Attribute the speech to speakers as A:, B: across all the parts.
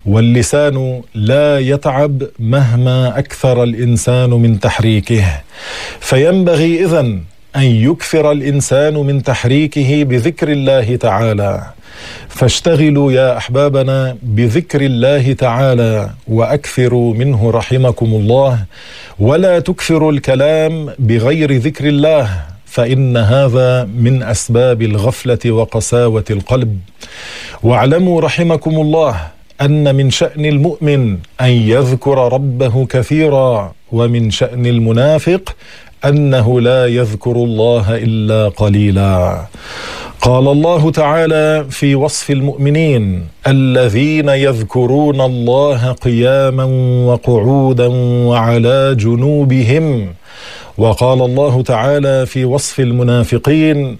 A: واللسان لا يتعب مهما أكثر الإنسان من تحريكه، فينبغي إذن أن يكثر الإنسان من تحريكه بذكر الله تعالى. فاشتغلوا يا أحبابنا بذكر الله تعالى وأكثروا منه رحمكم الله، ولا تكثروا الكلام بغير ذكر الله، فإن هذا من أسباب الغفلة وقساوة القلب. واعلموا رحمكم الله أن من شأن المؤمن أن يذكر ربه كثيرا، ومن شأن المنافق أنه لا يذكر الله إلا قليلا. قال الله تعالى في وصف المؤمنين: الذين يذكرون الله قياما وقعودا وعلى جنوبهم. وقال الله تعالى في وصف المنافقين: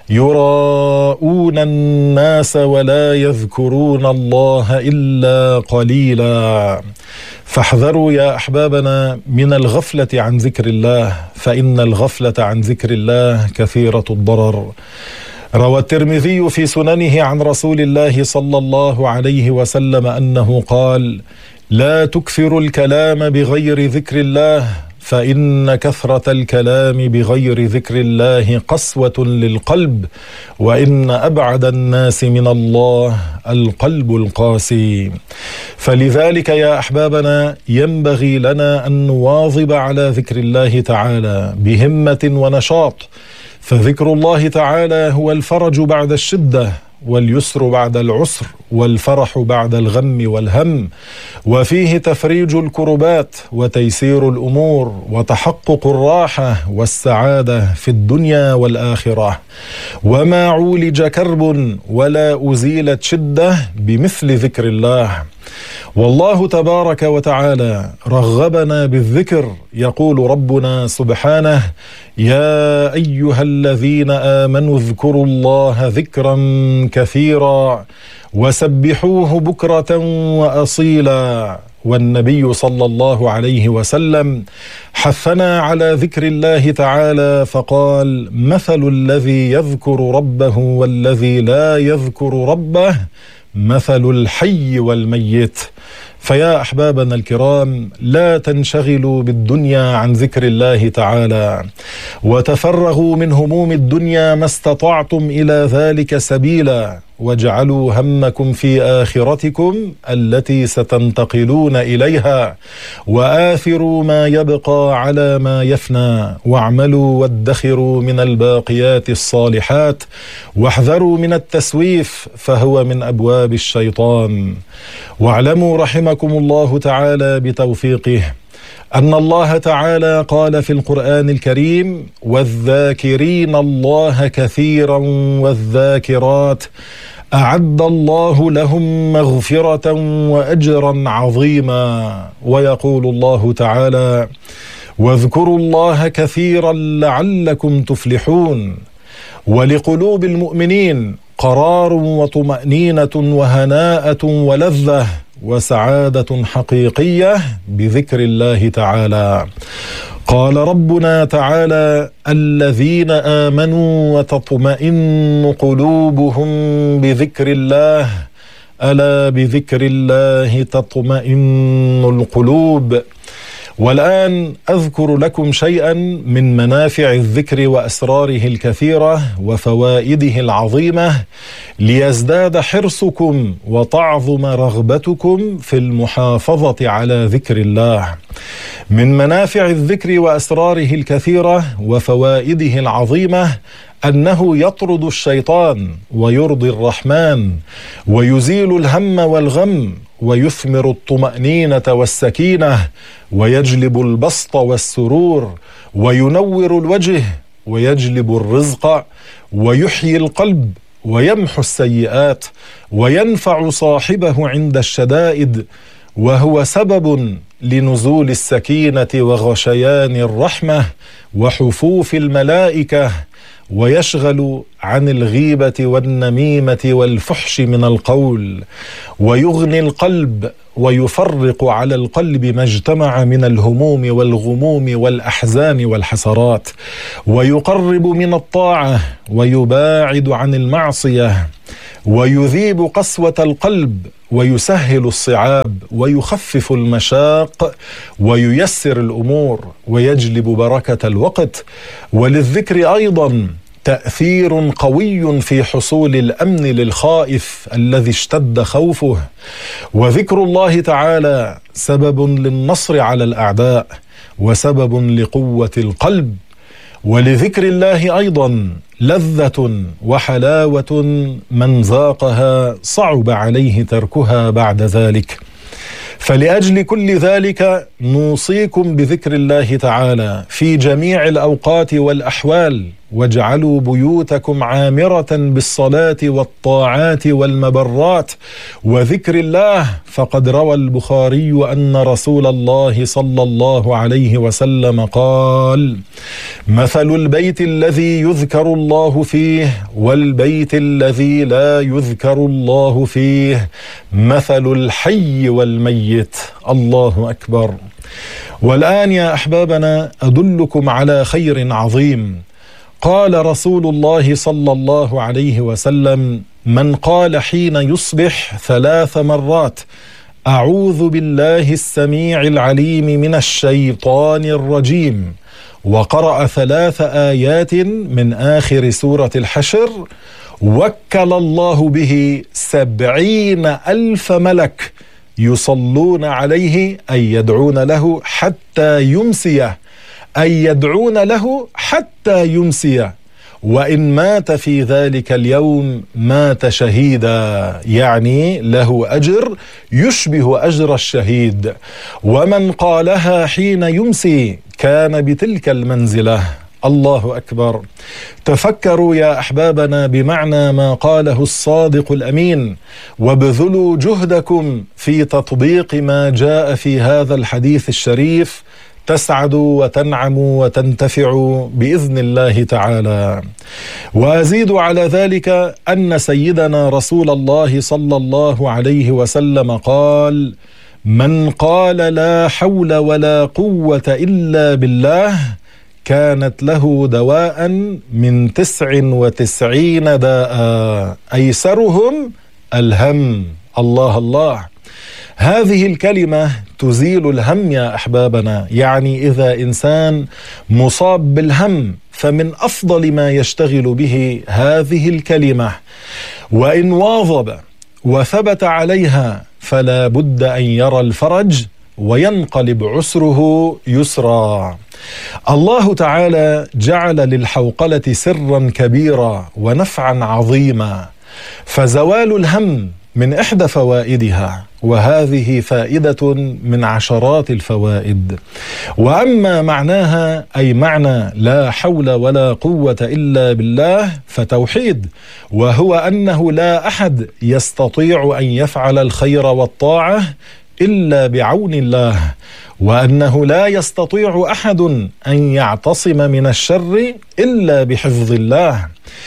A: يراءون الناس ولا يذكرون الله إلا قليلا. فاحذروا يا أحبابنا من الغفلة عن ذكر الله، فإن الغفلة عن ذكر الله كثيرة الضرر. روى الترمذي في سننه عن رسول الله صلى الله عليه وسلم أنه قال: لا تكثروا الكلام بغير ذكر الله، فإن كثرة الكلام بغير ذكر الله قسوة للقلب، وإن أبعد الناس من الله القلب القاسي. فلذلك يا أحبابنا ينبغي لنا أن نواظب على ذكر الله تعالى بهمة ونشاط، فذكر الله تعالى هو الفرج بعد الشدة، واليسر بعد العسر، والفرح بعد الغم والهم، وفيه تفريج الكربات وتيسير الأمور وتحقق الراحة والسعادة في الدنيا والآخرة. وما عولج كرب ولا أزيلت شدة بمثل ذكر الله. والله تبارك وتعالى رغبنا بالذكر، يقول ربنا سبحانه: يا أيها الذين آمنوا اذكروا الله ذكرا كثيرا وسبحوه بكرة وأصيلا. والنبي صلى الله عليه وسلم حثنا على ذكر الله تعالى فقال: مثل الذي يذكر ربه والذي لا يذكر ربه مثل الحي والميت. فيا أحبابنا الكرام، لا تنشغلوا بالدنيا عن ذكر الله تعالى، وتفرغوا من هموم الدنيا ما استطعتم إلى ذلك سبيلا، واجعلوا همكم في آخرتكم التي ستنتقلون إليها، وآثروا ما يبقى على ما يفنى، واعملوا وادخروا من الباقيات الصالحات، واحذروا من التسويف فهو من أبواب الشيطان. واعلموا رحمكم الله تعالى بتوفيقه أن الله تعالى قال في القرآن الكريم: والذاكرين الله كثيرا والذاكرات أعد الله لهم مغفرة وأجرا عظيما. ويقول الله تعالى: واذكروا الله كثيرا لعلكم تفلحون. ولقلوب المؤمنين قرار وطمأنينة وهناءة ولذة وسعادة حقيقية بذكر الله تعالى. قال ربنا تعالى: الذين آمنوا وتطمئن قلوبهم بذكر الله، ألا بذكر الله تطمئن القلوب. والآن أذكر لكم شيئا من منافع الذكر وأسراره الكثيرة وفوائده العظيمة، ليزداد حرصكم وتعظم رغبتكم في المحافظة على ذكر الله. من منافع الذكر وأسراره الكثيرة وفوائده العظيمة أنه يطرد الشيطان ويرضي الرحمن، ويزيل الهم والغم، ويثمر الطمأنينة والسكينة، ويجلب البسط والسرور، وينور الوجه، ويجلب الرزق، ويحيي القلب، ويمحو السيئات، وينفع صاحبه عند الشدائد، وهو سبب لنزول السكينة وغشيان الرحمة وحفوف الملائكة، ويشغل عن الغيبة والنميمة والفحش من القول، ويغني القلب ويفرق على القلب ما اجتمع من الهموم والغموم والأحزان والحسرات، ويقرب من الطاعة ويباعد عن المعصية، ويذيب قسوة القلب ويسهل الصعاب ويخفف المشاق وييسر الأمور ويجلب بركة الوقت. وللذكر أيضا تأثير قوي في حصول الأمن للخائف الذي اشتد خوفه. وذكر الله تعالى سبب للنصر على الأعداء وسبب لقوة القلب. ولذكر الله أيضا لذة وحلاوة من ذاقها صعب عليه تركها بعد ذلك. فلأجل كل ذلك نوصيكم بذكر الله تعالى في جميع الأوقات والأحوال، واجعلوا بيوتكم عامرة بالصلاة والطاعات والمبرات وذكر الله. فقد روى البخاري أن رسول الله صلى الله عليه وسلم قال: مثل البيت الذي يذكر الله فيه والبيت الذي لا يذكر الله فيه مثل الحي والميت. الله أكبر. والآن يا أحبابنا أدلكم على خير عظيم. قال رسول الله صلى الله عليه وسلم: من قال حين يصبح 3 مرات أعوذ بالله السميع العليم من الشيطان الرجيم، وقرأ 3 آيات من آخر سورة الحشر، وكل الله به 70,000 ملك يصلون عليه أي يدعون له حتى يمسيه، أي يدعون له حتى يمسي، وإن مات في ذلك اليوم مات شهيدا، يعني له أجر يشبه أجر الشهيد. ومن قالها حين يمسي كان بتلك المنزلة. الله أكبر. تفكروا يا أحبابنا بمعنى ما قاله الصادق الأمين، وابذلوا جهدكم في تطبيق ما جاء في هذا الحديث الشريف، تسعدوا وتنعموا وتنتفعوا بإذن الله تعالى. وأزيد على ذلك أن سيدنا رسول الله صلى الله عليه وسلم قال: من قال لا حول ولا قوة إلا بالله كانت له دواء من 99 داء أيسرهم الهم. الله الله. هذه الكلمة تزيل الهم يا أحبابنا. يعني إذا إنسان مصاب بالهم فمن أفضل ما يشتغل به هذه الكلمة، وإن واظب وثبت عليها فلا بد أن يرى الفرج وينقلب عسره يسرا. الله تعالى جعل للحوقلة سرا كبيرا ونفعا عظيما، فزوال الهم من إحدى فوائدها، وهذه فائدة من عشرات الفوائد. وأما معناها أي معنى لا حول ولا قوة إلا بالله فتوحيد، وهو أنه لا أحد يستطيع أن يفعل الخير والطاعة إلا بعون الله، وأنه لا يستطيع أحد أن يعتصم من الشر إلا بحفظ الله.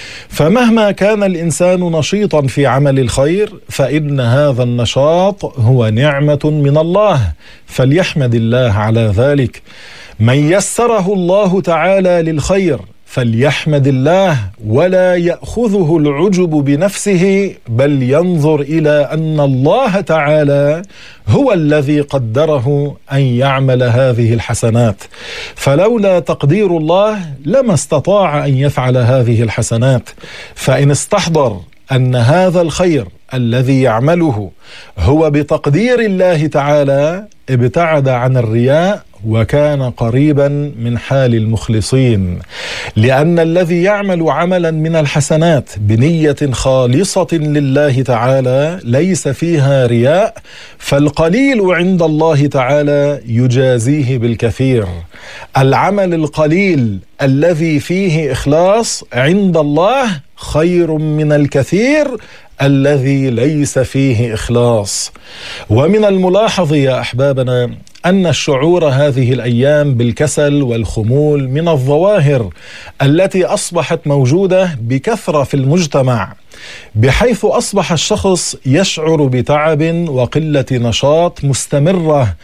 A: فمهما كان الإنسان نشيطا في عمل الخير فإن هذا النشاط هو نعمة من الله، فليحمد الله على ذلك. من يسره الله تعالى للخير فليحمد الله، ولا يأخذه العجب بنفسه، بل ينظر إلى أن الله تعالى هو الذي قدره أن يعمل هذه الحسنات، فلولا تقدير الله لما استطاع أن يفعل هذه الحسنات. فإن استحضر أن هذا الخير الذي يعمله هو بتقدير الله تعالى ابتعد عن الرياء وكان قريبا من حال المخلصين، لأن الذي يعمل عملا من الحسنات بنية خالصة لله تعالى ليس فيها رياء، فالقليل عند الله تعالى يجازيه بالكثير. العمل القليل الذي فيه إخلاص عند الله خير من الكثير الذي ليس فيه إخلاص. ومن الملاحظ يا أحبابنا أن الشعور هذه الأيام بالكسل والخمول من الظواهر التي أصبحت موجودة بكثرة في المجتمع، بحيث أصبح الشخص يشعر بتعب وقلة نشاط مستمرة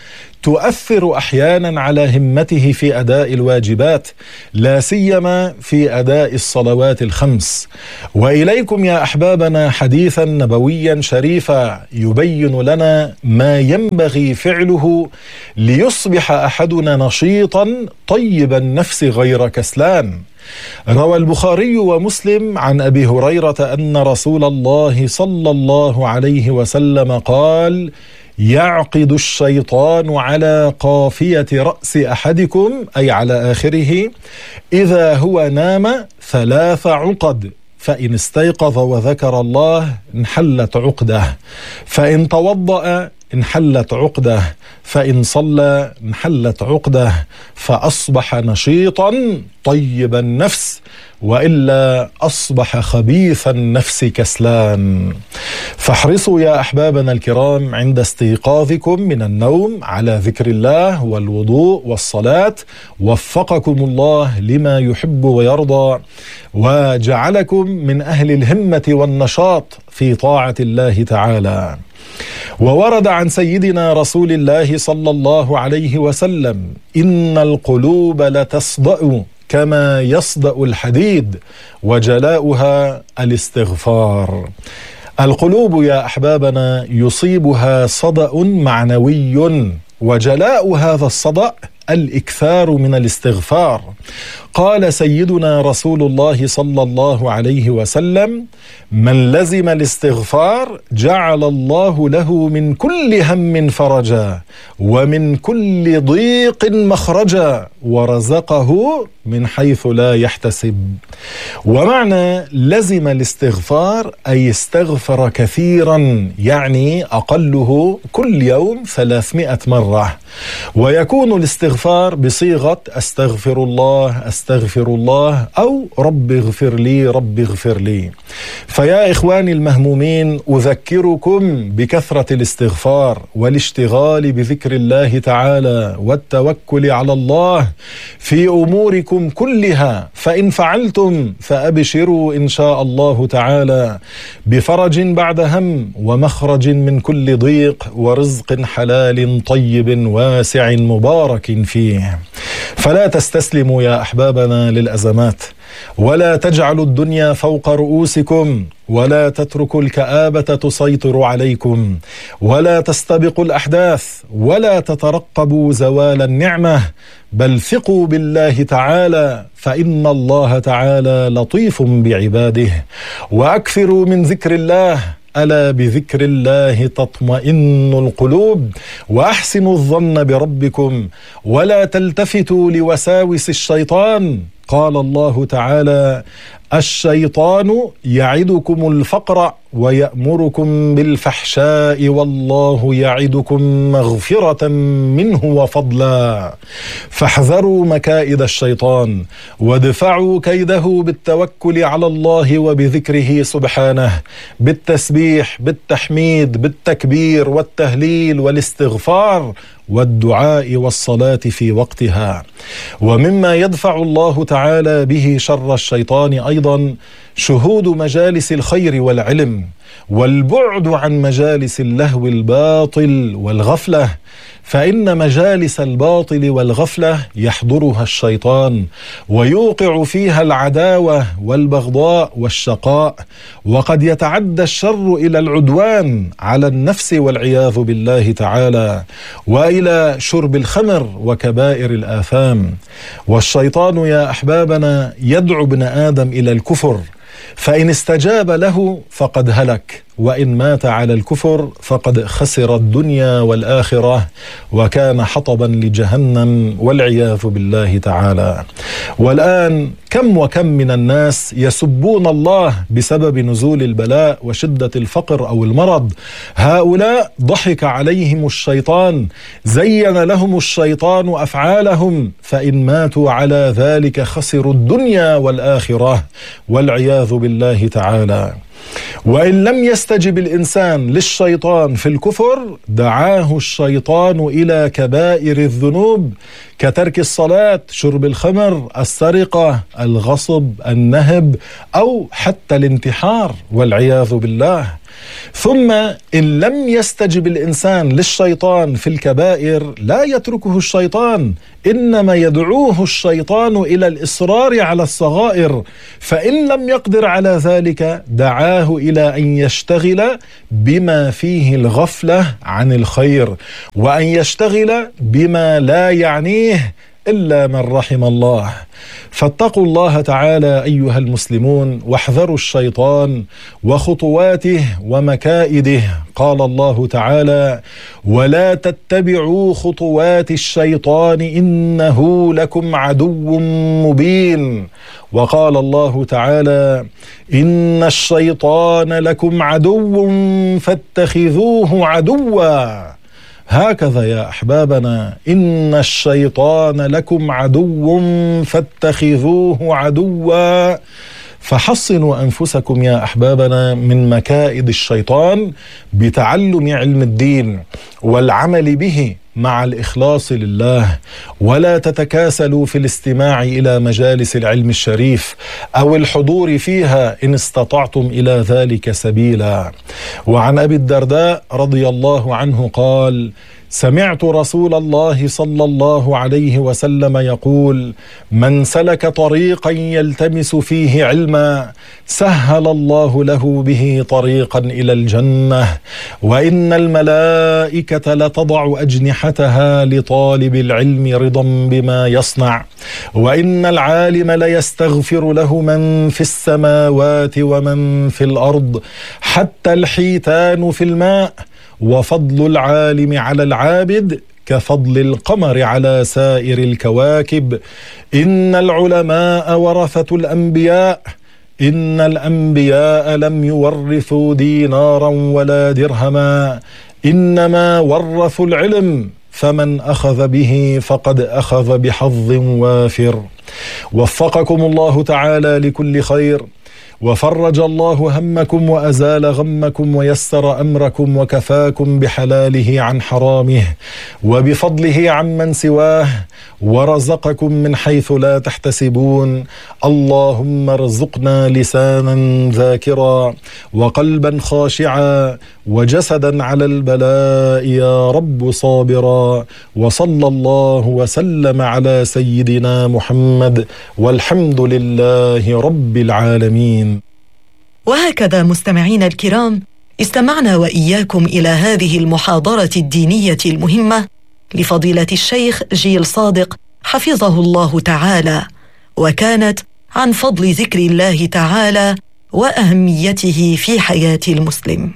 A: تؤثر أحيانا على همته في أداء الواجبات، لا سيما في أداء الصلوات الخمس. وإليكم يا أحبابنا حديثا نبويا شريفا يبين لنا ما ينبغي فعله ليصبح أحدنا نشيطا طيب النفس غير كسلان. روى البخاري ومسلم عن أبي هريرة أن رسول الله صلى الله عليه وسلم قال: يعقد الشيطان على قافية رأس أحدكم، أي على آخره، إذا هو نام 3 عقد، فإن استيقظ وذكر الله انحلت عقده، فإن توضأ انحلت عقده، فإن صلى انحلت عقده، فأصبح نشيطا طيب النفس، وإلا أصبح خبيث النفس كسلان. فاحرصوا يا أحبابنا الكرام عند استيقاظكم من النوم على ذكر الله والوضوء والصلاة، وفقكم الله لما يحب ويرضى، وجعلكم من أهل الهمة والنشاط في طاعة الله تعالى. وورد عن سيدنا رسول الله صلى الله عليه وسلم: إن القلوب لتصدأ كما يصدأ الحديد، وجلاؤها الاستغفار. القلوب يا أحبابنا يصيبها صدأ معنوي، وجلاء هذا الصدأ الإكثار من الاستغفار. قال سيدنا رسول الله صلى الله عليه وسلم: من لزم الاستغفار جعل الله له من كل هم فرجا، ومن كل ضيق مخرجا، ورزقه من حيث لا يحتسب. ومعنى لزم الاستغفار أي استغفر كثيرا، يعني أقله كل يوم 300 مرة. ويكون الاستغفار بصيغة أستغفر الله أستغفر الله، أو رب اغفر لي رب اغفر لي. فيا إخواني المهمومين، أذكركم بكثرة الاستغفار والاشتغال بذكر الله تعالى والتوكل على الله في أموركم كلها، فإن فعلتم فأبشروا إن شاء الله تعالى بفرج بعد هم، ومخرج من كل ضيق، ورزق حلال طيب واسع مبارك فيه. فلا تستسلموا يا أحبابنا للأزمات، ولا تجعلوا الدنيا فوق رؤوسكم، ولا تتركوا الكآبة تسيطر عليكم، ولا تستبقوا الأحداث، ولا تترقبوا زوال النعمة، بل ثقوا بالله تعالى، فإن الله تعالى لطيف بعباده. وأكثروا من ذكر الله، ألا بذكر الله تطمئن القلوب. وأحسنوا الظن بربكم، ولا تلتفتوا لوساوس الشيطان. قال الله تعالى: الشيطان يعدكم الفقر ويأمركم بالفحشاء، والله يعدكم مغفرة منه وفضلا. فاحذروا مكائد الشيطان، وادفعوا كيده بالتوكل على الله وبذكره سبحانه، بالتسبيح، بالتحميد، بالتكبير والتهليل والاستغفار والدعاء والصلاة في وقتها. ومما يدفع الله تعالى به شر الشيطان أيضا شهود مجالس الخير والعلم، والبعد عن مجالس اللهو الباطل والغفلة، فإن مجالس الباطل والغفلة يحضرها الشيطان، ويوقع فيها العداوة والبغضاء والشقاء، وقد يتعدى الشر إلى العدوان على النفس والعياذ بالله تعالى، وإلى شرب الخمر وكبائر الآثام. والشيطان يا أحبابنا يدعو ابن آدم إلى الكفر، فإن استجاب له فقد هلك، وإن مات على الكفر فقد خسر الدنيا والآخرة، وكان حطبا لجهنم والعياذ بالله تعالى. والآن كم وكم من الناس يسبون الله بسبب نزول البلاء وشدة الفقر أو المرض. هؤلاء ضحك عليهم الشيطان، زين لهم الشيطان أفعالهم، فإن ماتوا على ذلك خسروا الدنيا والآخرة والعياذ بالله تعالى. وإن لم يستجب الإنسان للشيطان في الكفر، دعاه الشيطان إلى كبائر الذنوب كترك الصلاة، شرب الخمر، السرقة، الغصب، النهب، أو حتى الانتحار والعياذ بالله. ثم إن لم يستجب الإنسان للشيطان في الكبائر لا يتركه الشيطان، إنما يدعوه الشيطان إلى الإصرار على الصغائر، فإن لم يقدر على ذلك دعاه إلى أن يشتغل بما فيه الغفلة عن الخير، وأن يشتغل بما لا يعنيه إلا من رحم الله. فاتقوا الله تعالى أيها المسلمون، واحذروا الشيطان وخطواته ومكائده. قال الله تعالى: ولا تتبعوا خطوات الشيطان إنه لكم عدو مبين. وقال الله تعالى: إن الشيطان لكم عدو فاتخذوه عدوا. هكذا يا أحبابنا، إن الشيطان لكم عدو فاتخذوه عدوا. فحصنوا أنفسكم يا أحبابنا من مكائد الشيطان بتعلم علم الدين والعمل به مع الإخلاص لله، ولا تتكاسلوا في الاستماع إلى مجالس العلم الشريف أو الحضور فيها إن استطعتم إلى ذلك سبيلا. وعن أبي الدرداء رضي الله عنه قال: سمعت رسول الله صلى الله عليه وسلم يقول: من سلك طريقا يلتمس فيه علما سهل الله له به طريقا إلى الجنة، وإن الملائكة لتضع أجنحتها لطالب العلم رضا بما يصنع، وإن العالم ليستغفر له من في السماوات ومن في الأرض حتى الحيتان في الماء، وفضل العالم على العابد كفضل القمر على سائر الكواكب. إن العلماء ورثة الأنبياء، إن الأنبياء لم يورثوا دينارا ولا درهما، إنما ورثوا العلم، فمن أخذ به فقد أخذ بحظ وافر. وفقكم الله تعالى لكل خير، وفرج الله همكم وأزال غمكم ويسر أمركم وكفاكم بحلاله عن حرامه وبفضله عمن سواه، ورزقكم من حيث لا تحتسبون. اللهم ارزقنا لسانا ذاكرا وقلبا خاشعا وجسدا على البلاء يا رب صابرا. وصلى الله وسلم على سيدنا محمد، والحمد لله رب العالمين.
B: وهكذا مستمعينا الكرام، استمعنا وإياكم إلى هذه المحاضرة الدينية المهمة لفضيلة الشيخ جيل صادق حفظه الله تعالى، وكانت عن فضل ذكر الله تعالى وأهميته في حياة المسلم.